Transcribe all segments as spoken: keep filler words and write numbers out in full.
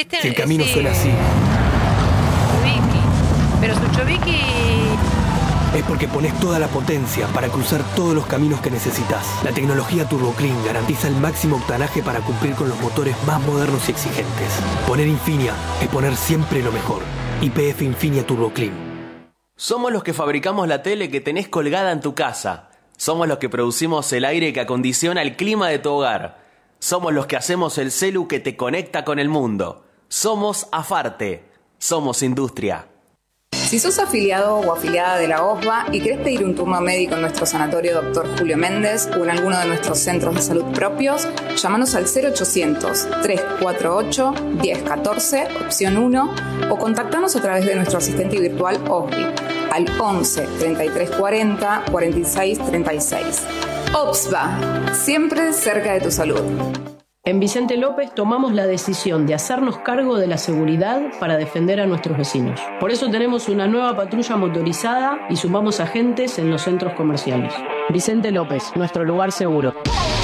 Este, Si el camino sí. suena así, Chubiki. Pero su Chubiki... es porque pones toda la potencia para cruzar todos los caminos que necesitas. La tecnología Turbo Clean garantiza el máximo octanaje para cumplir con los motores más modernos y exigentes. Poner Infinia es poner siempre lo mejor. Y P F Infinia Turbo Clean. Somos los que fabricamos la tele que tenés colgada en tu casa. Somos los que producimos el aire que acondiciona el clima de tu hogar. Somos los que hacemos el celu que te conecta con el mundo. Somos Afarte. Somos industria. Si sos afiliado o afiliada de la O S B A y querés pedir un turno médico en nuestro sanatorio doctor Julio Méndez o en alguno de nuestros centros de salud propios, llámanos al cero ochocientos, trescientos cuarenta y ocho, diez catorce, opción uno, o contactanos a través de nuestro asistente virtual O S B I al once, treinta y tres cuarenta, cuarenta y seis treinta y seis. O S B A, siempre cerca de tu salud. En Vicente López tomamos la decisión de hacernos cargo de la seguridad para defender a nuestros vecinos. Por eso tenemos una nueva patrulla motorizada y sumamos agentes en los centros comerciales. Vicente López, nuestro lugar seguro.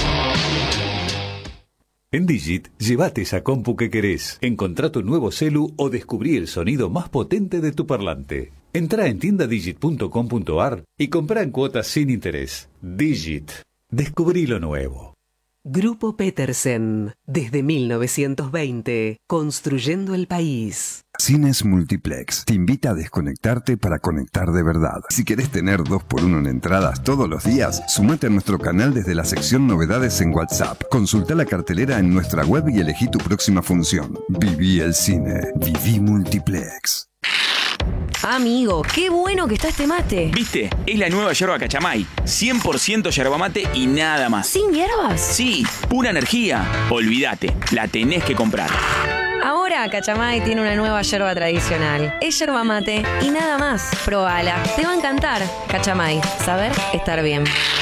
En Digit, llévate esa compu que querés, encontrá tu nuevo celu o descubrí el sonido más potente de tu parlante. Entrá en tienda digit punto com punto a r y comprá en cuotas sin interés. Digit. Descubrí lo nuevo. Grupo Petersen, desde mil novecientos veinte, construyendo el país. Cines Multiplex te invita a desconectarte para conectar de verdad. Si querés tener dos por uno en entradas todos los días, sumate a nuestro canal desde la sección Novedades en WhatsApp. Consulta la cartelera en nuestra web y elegí tu próxima función. Viví el cine. Viví Multiplex. Amigo, qué bueno que está este mate. ¿Viste? Es la nueva yerba Cachamay. cien por ciento yerba mate y nada más. ¿Sin hierbas? Sí, pura energía. Olvídate, la tenés que comprar. Ahora Cachamay tiene una nueva yerba tradicional. Es yerba mate y nada más. Probala, te va a encantar. Cachamay, saber estar bien.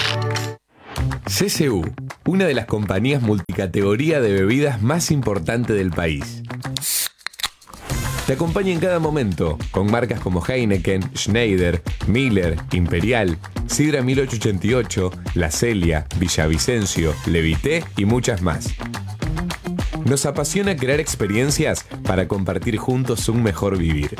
C C U, una de las compañías multicategoría de bebidas más importantes del país. Te acompaña en cada momento, con marcas como Heineken, Schneider, Miller, Imperial, Sidra mil ochocientos ochenta y ocho, La Celia, Villavicencio, Levité y muchas más. Nos apasiona crear experiencias para compartir juntos un mejor vivir.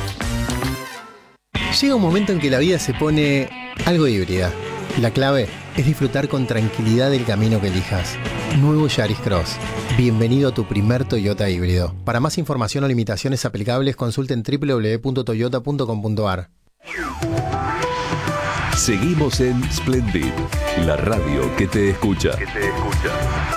Llega un momento en que la vida se pone algo híbrida. La clave es disfrutar con tranquilidad del camino que elijas. Nuevo Yaris Cross. Bienvenido a tu primer Toyota híbrido. Para más información o limitaciones aplicables, consulten doble u doble u doble u punto toyota punto com punto a r. Seguimos en Splendid, la radio que te escucha. Que te escucha.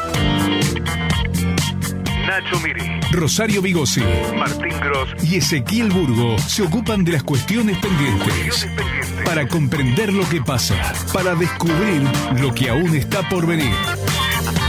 Nacho Miri, Rosario Bigosi, Martín Gross y Ezequiel Burgo se ocupan de las cuestiones pendientes para comprender lo que pasa, para descubrir lo que aún está por venir.